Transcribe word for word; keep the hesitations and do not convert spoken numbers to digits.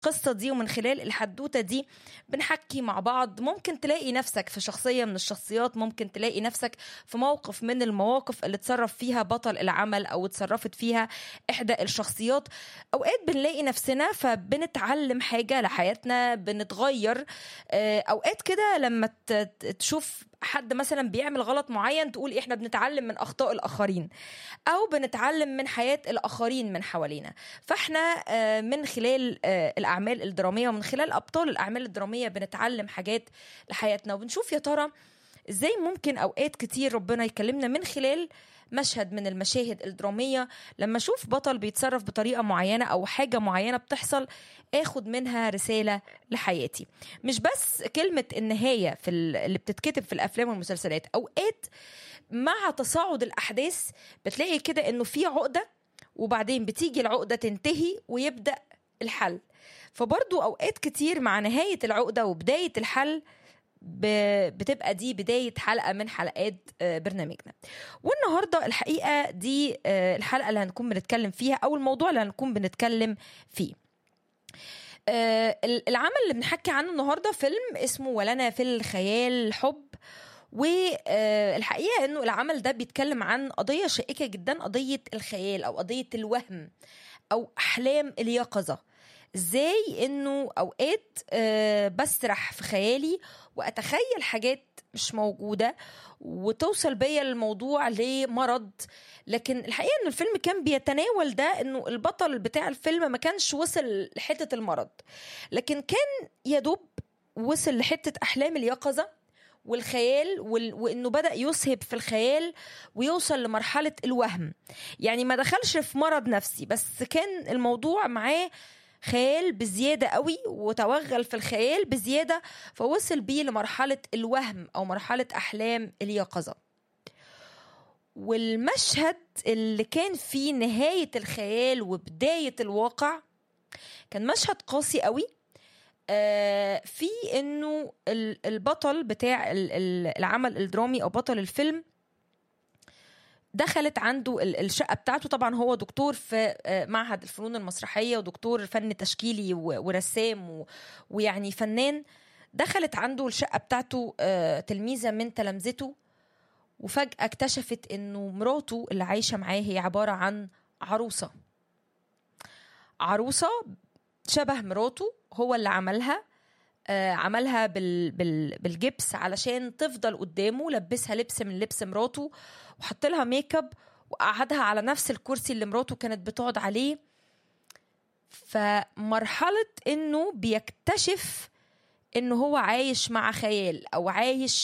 القصة دي ومن خلال الحدوتة دي بنحكي مع بعض. ممكن تلاقي نفسك في شخصية من الشخصيات، ممكن تلاقي نفسك في موقف من المواقف اللي تصرف فيها بطل العمل أو تصرفت فيها إحدى الشخصيات. أوقات بنلاقي نفسنا فبنتعلم حاجة لحياتنا، بنتغير. أوقات كده لما تشوف حد مثلا بيعمل غلط معين تقول احنا بنتعلم من اخطاء الاخرين او بنتعلم من حياة الاخرين من حوالينا. فاحنا من خلال الاعمال الدرامية ومن خلال ابطال الاعمال الدرامية بنتعلم حاجات لحياتنا، وبنشوف يا ترى ازاي ممكن اوقات كتير ربنا يكلمنا من خلال مشهد من المشاهد الدرامية. لما اشوف بطل بيتصرف بطريقة معينة او حاجة معينة بتحصل اخد منها رسالة لحياتي. مش بس كلمة النهاية في اللي بتتكتب في الافلام والمسلسلات، اوقات مع تصاعد الاحداث بتلاقي كده انه في عقدة وبعدين بتيجي العقدة تنتهي ويبدأ الحل. فبرضو اوقات كتير مع نهاية العقدة وبداية الحل بتبقى دي بداية حلقة من حلقات برنامجنا. والنهاردة الحقيقة دي الحلقة اللي هنكون بنتكلم فيها أو الموضوع اللي هنكون بنتكلم فيه. العمل اللي بنحكي عنه النهاردة فيلم اسمه ولنا في الخيال حب. والحقيقة أنه العمل ده بيتكلم عن قضية شائكة جدا، قضية الخيال أو قضية الوهم أو أحلام اليقظة. ازاي انه اوقات أه بسرح في خيالي واتخيل حاجات مش موجودة وتوصل بيا الموضوع لمرض. لكن الحقيقة انه الفيلم كان بيتناول ده، انه البطل بتاع الفيلم ما كانش وصل لحتة المرض، لكن كان يدوب وصل لحتة احلام اليقظة والخيال، وانه بدأ يسهب في الخيال ويوصل لمرحلة الوهم. يعني ما دخلش في مرض نفسي، بس كان الموضوع معاه خيال بزيادة قوي وتوغل في الخيال بزيادة، فوصل بيه لمرحلة الوهم أو مرحلة أحلام اليقظة. والمشهد اللي كان فيه نهاية الخيال وبداية الواقع كان مشهد قاسي قوي. آه في إنه البطل بتاع العمل الدرامي أو بطل الفيلم دخلت عنده الشقة بتاعته. طبعا هو دكتور في معهد الفنون المسرحية ودكتور فن تشكيلي ورسام ويعني فنان. دخلت عنده الشقة بتاعته تلميذة من تلامذته، وفجأة اكتشفت انه مراته اللي عايشة معاه هي عبارة عن عروسة عروسة شبه مراته، هو اللي عملها آه عملها بال بال بالجبس علشان تفضل قدامه، لبسها لبس من لبس مراته وحط لها ميك اب وقعدها على نفس الكرسي اللي مراته كانت بتقعد عليه. فمرحلة انه بيكتشف انه هو عايش مع خيال او عايش